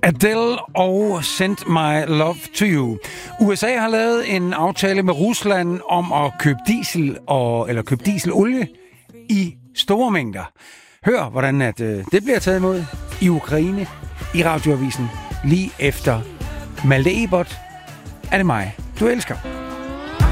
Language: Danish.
Adele og Send My Love to You. USA har lavet en aftale med Rusland om at købe købe dieselolie i store mængder. Hør, hvordan det bliver taget imod i Ukraine i Radioavisen lige efter Malte Ebert. Er det mig, du elsker?